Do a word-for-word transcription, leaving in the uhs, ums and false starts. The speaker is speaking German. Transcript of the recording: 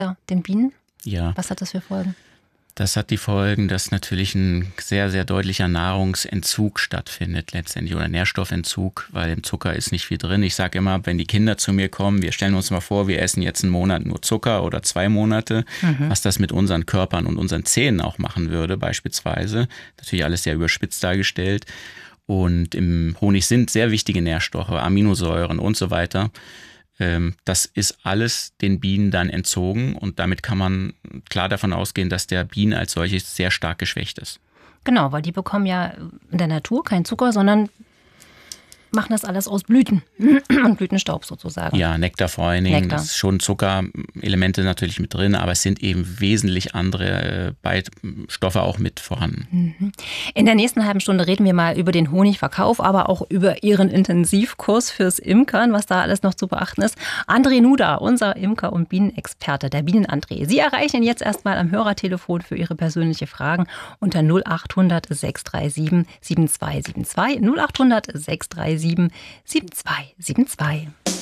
Ja, den Bienen? Ja. Was hat das für Folgen? Das hat die Folgen, dass natürlich ein sehr, sehr deutlicher Nahrungsentzug stattfindet letztendlich oder Nährstoffentzug, weil im Zucker ist nicht viel drin. Ich sage immer, wenn die Kinder zu mir kommen, wir stellen uns mal vor, wir essen jetzt einen Monat nur Zucker oder zwei Monate, mhm. was das mit unseren Körpern und unseren Zähnen auch machen würde beispielsweise. Natürlich alles sehr überspitzt dargestellt. Und im Honig sind sehr wichtige Nährstoffe, Aminosäuren und so weiter. Das ist alles den Bienen dann entzogen und damit kann man klar davon ausgehen, dass der Bienen als solches sehr stark geschwächt ist. Genau, weil die bekommen ja in der Natur keinen Zucker, sondern machen das alles aus Blüten und Blütenstaub sozusagen. Ja, Nektar vor allen Dingen, Nektar. Das ist schon Zuckerelemente natürlich mit drin, aber es sind eben wesentlich andere Beistoffe auch mit vorhanden. In der nächsten halben Stunde reden wir mal über den Honigverkauf, aber auch über Ihren Intensivkurs fürs Imkern, was da alles noch zu beachten ist. André Nuda, unser Imker- und Bienenexperte, der Bienen-André. Sie erreichen ihn jetzt erstmal am Hörertelefon für Ihre persönlichen Fragen unter null acht hundert, sechs drei sieben, sieben zwei sieben zwei, null acht hundert, sechs drei sieben, sieben zwei sieben zwei.